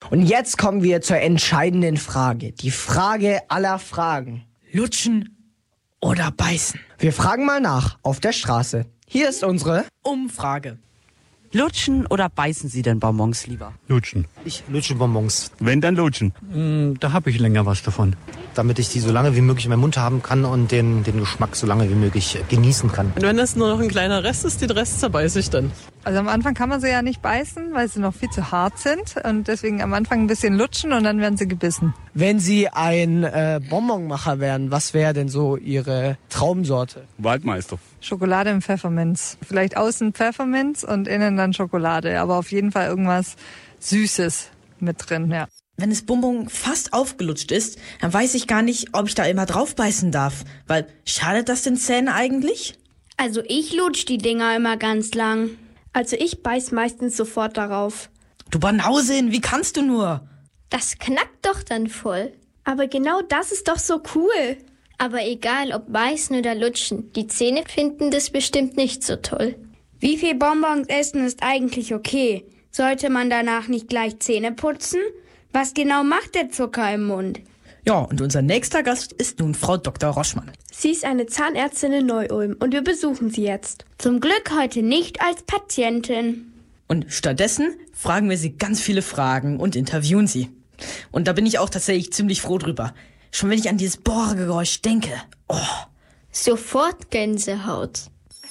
Und jetzt kommen wir zur entscheidenden Frage. Die Frage aller Fragen. Lutschen oder beißen? Wir fragen mal nach auf der Straße. Hier ist unsere Umfrage. Lutschen oder beißen Sie denn Bonbons lieber? Lutschen. Ich lutsche Bonbons. Wenn, dann lutschen. Da habe ich länger was davon. Damit ich die so lange wie möglich in meinem Mund haben kann und den Geschmack so lange wie möglich genießen kann. Und wenn das nur noch ein kleiner Rest ist, den Rest zerbeiße ich dann. Also am Anfang kann man sie ja nicht beißen, weil sie noch viel zu hart sind. Und deswegen am Anfang ein bisschen lutschen und dann werden sie gebissen. Wenn Sie ein Bonbonmacher wären, was wäre denn so Ihre Traumsorte? Waldmeister. Schokolade im Pfefferminz. Vielleicht außen Pfefferminz und innen dann Schokolade. Aber auf jeden Fall irgendwas Süßes mit drin, ja. Wenn das Bonbon fast aufgelutscht ist, dann weiß ich gar nicht, ob ich da immer drauf beißen darf. Weil, schadet das den Zähnen eigentlich? Also ich lutsch die Dinger immer ganz lang. Also ich beiß meistens sofort darauf. Du Banausin, wie kannst du nur? Das knackt doch dann voll. Aber genau das ist doch so cool. Aber egal, ob beißen oder lutschen, die Zähne finden das bestimmt nicht so toll. Wie viel Bonbons essen ist eigentlich okay? Sollte man danach nicht gleich Zähne putzen? Was genau macht der Zucker im Mund? Ja, und unser nächster Gast ist nun Frau Dr. Roschmann. Sie ist eine Zahnärztin in Neu-Ulm und wir besuchen sie jetzt. Zum Glück heute nicht als Patientin. Und stattdessen fragen wir sie ganz viele Fragen und interviewen sie. Und da bin ich auch tatsächlich ziemlich froh drüber. Schon wenn ich an dieses Bohrgeräusch denke. Oh. Sofort Gänsehaut.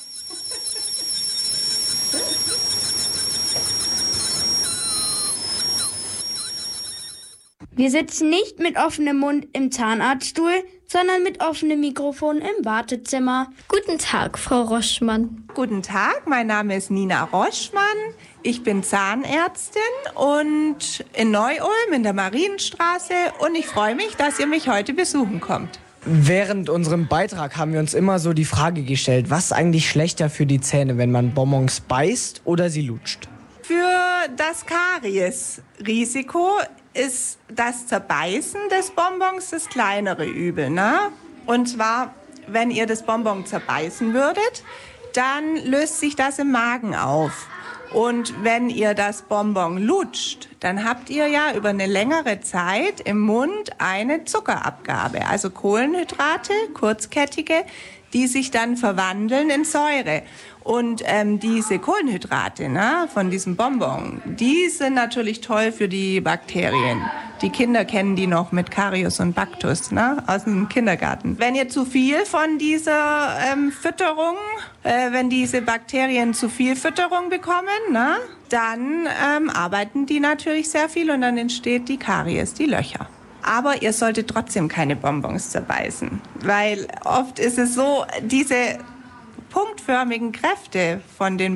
Wir sitzen nicht mit offenem Mund im Zahnarztstuhl, sondern mit offenem Mikrofon im Wartezimmer. Guten Tag, Frau Roschmann. Guten Tag, mein Name ist Nina Roschmann. Ich bin Zahnärztin und in Neu-Ulm in der Marienstraße und ich freue mich, dass ihr mich heute besuchen kommt. Während unserem Beitrag haben wir uns immer so die Frage gestellt, was ist eigentlich schlechter für die Zähne, wenn man Bonbons beißt oder sie lutscht? Für das Karies-Risiko ist das Zerbeißen des Bonbons das kleinere Übel, ne? Und zwar, wenn ihr das Bonbon zerbeißen würdet, dann löst sich das im Magen auf. Und wenn ihr das Bonbon lutscht, dann habt ihr ja über eine längere Zeit im Mund eine Zuckerabgabe, also Kohlenhydrate, kurzkettige, die sich dann verwandeln in Säure. Und diese Kohlenhydrate von diesem Bonbon, die sind natürlich toll für die Bakterien. Die Kinder kennen die noch mit Karius und Bactus aus dem Kindergarten. Wenn ihr zu viel von dieser Fütterung, wenn diese Bakterien zu viel Fütterung bekommen, dann arbeiten die natürlich sehr viel und dann entsteht die Karies, die Löcher. Aber ihr solltet trotzdem keine Bonbons zerbeißen, weil oft ist es so, diese punktförmigen Kräfte von den